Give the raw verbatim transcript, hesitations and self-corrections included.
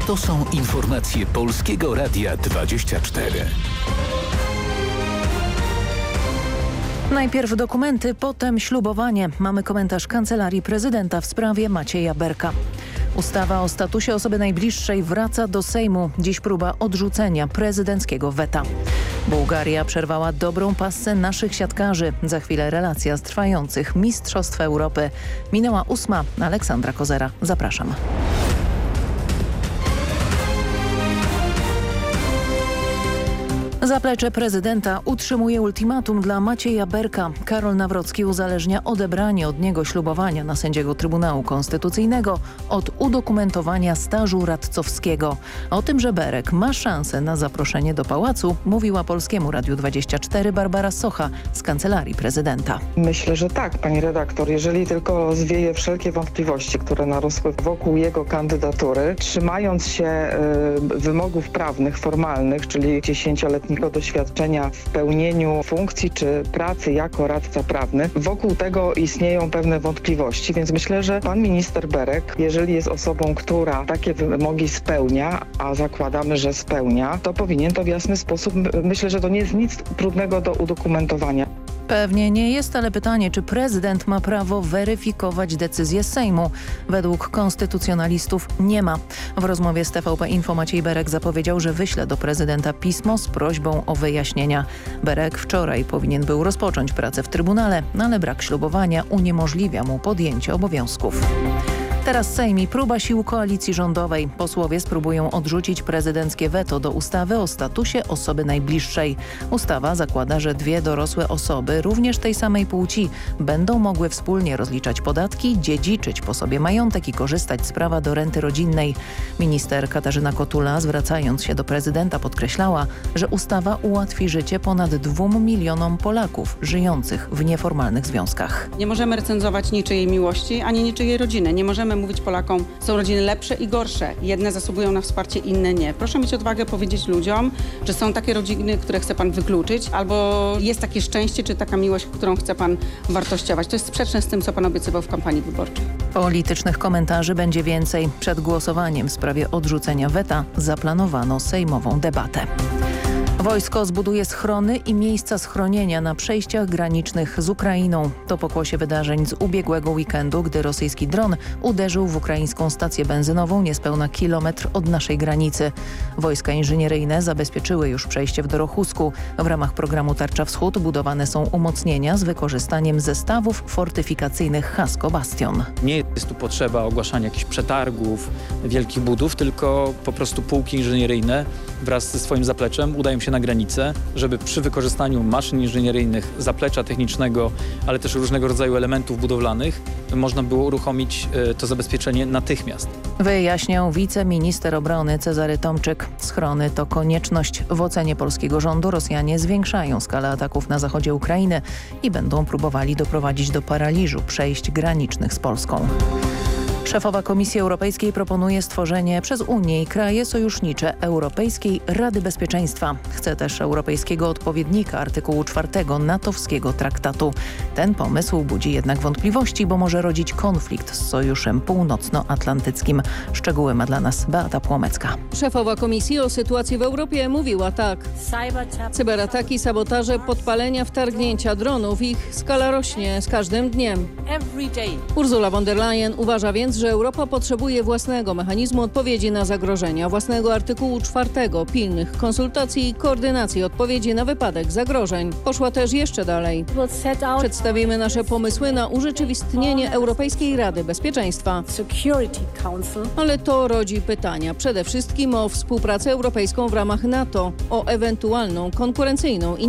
To są informacje Polskiego Radia dwadzieścia cztery. Najpierw dokumenty, potem ślubowanie. Mamy komentarz Kancelarii Prezydenta w sprawie Macieja Berka. Ustawa o statusie osoby najbliższej wraca do Sejmu. Dziś próba odrzucenia prezydenckiego weta. Bułgaria przerwała dobrą passę naszych siatkarzy. Za chwilę relacja z trwających Mistrzostw Europy. Minęła ósma. Aleksandra Kozera. Zapraszam. Zaplecze prezydenta utrzymuje ultimatum dla Macieja Berka. Karol Nawrocki uzależnia odebranie od niego ślubowania na sędziego Trybunału Konstytucyjnego od udokumentowania stażu radcowskiego. O tym, że Berek ma szansę na zaproszenie do pałacu, mówiła Polskiemu Radiu dwadzieścia cztery Barbara Socha z Kancelarii Prezydenta. Myślę, że tak, pani redaktor. Jeżeli tylko zwieje wszelkie wątpliwości, które narosły wokół jego kandydatury, trzymając się y, wymogów prawnych, formalnych, czyli dziesięcioletniego doświadczenia w pełnieniu funkcji czy pracy jako radca prawny. Wokół tego istnieją pewne wątpliwości, więc myślę, że pan minister Berek, jeżeli jest osobą, która takie wymogi spełnia, a zakładamy, że spełnia, to powinien to w jasny sposób, myślę, że to nie jest nic trudnego do udokumentowania. Pewnie nie jest, ale pytanie, czy prezydent ma prawo weryfikować decyzję Sejmu? Według konstytucjonalistów nie ma. W rozmowie z T V P Info Maciej Berek zapowiedział, że wyśle do prezydenta pismo z prośbą o wyjaśnienia. Berek wczoraj powinien był rozpocząć pracę w Trybunale, ale brak ślubowania uniemożliwia mu podjęcie obowiązków. Teraz Sejm i próba sił koalicji rządowej. Posłowie spróbują odrzucić prezydenckie weto do ustawy o statusie osoby najbliższej. Ustawa zakłada, że dwie dorosłe osoby, również tej samej płci, będą mogły wspólnie rozliczać podatki, dziedziczyć po sobie majątek i korzystać z prawa do renty rodzinnej. Minister Katarzyna Kotula, zwracając się do prezydenta, podkreślała, że ustawa ułatwi życie ponad dwóm milionom Polaków żyjących w nieformalnych związkach. Nie możemy recenzować niczyjej miłości, ani niczyjej rodziny. Nie możemy mówić Polakom, są rodziny lepsze i gorsze. Jedne zasługują na wsparcie, inne nie. Proszę mieć odwagę powiedzieć ludziom, że są takie rodziny, które chce pan wykluczyć, albo jest takie szczęście, czy taka miłość, którą chce pan wartościować. To jest sprzeczne z tym, co pan obiecywał w kampanii wyborczej. Politycznych komentarzy będzie więcej. Przed głosowaniem w sprawie odrzucenia weta zaplanowano sejmową debatę. Wojsko zbuduje schrony i miejsca schronienia na przejściach granicznych z Ukrainą. To pokłosie wydarzeń z ubiegłego weekendu, gdy rosyjski dron uderzył w ukraińską stację benzynową niespełna kilometr od naszej granicy. Wojska inżynieryjne zabezpieczyły już przejście w Dorochusku. W ramach programu Tarcza Wschód budowane są umocnienia z wykorzystaniem zestawów fortyfikacyjnych Hasko Bastion. Nie jest tu potrzeba ogłaszania jakichś przetargów, wielkich budów, tylko po prostu pułki inżynieryjne wraz ze swoim zapleczem udają się na granicę, żeby przy wykorzystaniu maszyn inżynieryjnych, zaplecza technicznego, ale też różnego rodzaju elementów budowlanych można było uruchomić to zabezpieczenie natychmiast. Wyjaśniał wiceminister obrony Cezary Tomczyk. Schrony to konieczność. W ocenie polskiego rządu Rosjanie zwiększają skalę ataków na zachodzie Ukrainy i będą próbowali doprowadzić do paraliżu przejść granicznych z Polską. Szefowa Komisji Europejskiej proponuje stworzenie przez Unię i kraje sojusznicze Europejskiej Rady Bezpieczeństwa. Chce też europejskiego odpowiednika artykułu czwartego natowskiego traktatu. Ten pomysł budzi jednak wątpliwości, bo może rodzić konflikt z Sojuszem Północnoatlantyckim. Szczegóły ma dla nas Beata Płomecka. Szefowa Komisji o sytuacji w Europie mówiła tak. Cyberataki, sabotaże, podpalenia, wtargnięcia dronów. Ich skala rośnie z każdym dniem. Ursula von der Leyen uważa więc, że Europa potrzebuje własnego mechanizmu odpowiedzi na zagrożenia, własnego artykułu czwartego, pilnych konsultacji i koordynacji odpowiedzi na wypadek zagrożeń. Poszła też jeszcze dalej. Przedstawimy nasze pomysły na urzeczywistnienie Europejskiej Rady Bezpieczeństwa. Ale to rodzi pytania. Przede wszystkim o współpracę europejską w ramach NATO, o ewentualną konkurencyjną